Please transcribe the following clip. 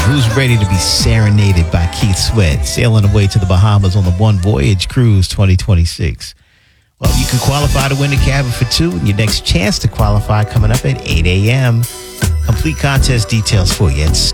Who's ready to be serenaded by Keith Sweat, sailing away to the Bahamas on the One Voyage Cruise 2026? Well, you can qualify to win the cabin for two, and your next chance to qualify coming up at 8 a.m. Complete contest details for you at